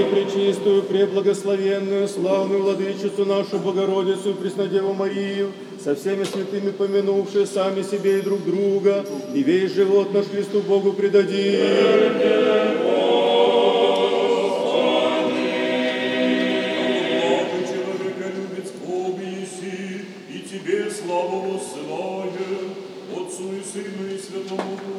Пречистую, преблагословенную, славную владычицу нашу Богородицу, Преснодеву Марию, со всеми святыми помянувшие сами себе и друг друга, и весь живот наш Христу Богу предадим. Тебе славу воссылаем, Отцу и Сыну и Святому Духу.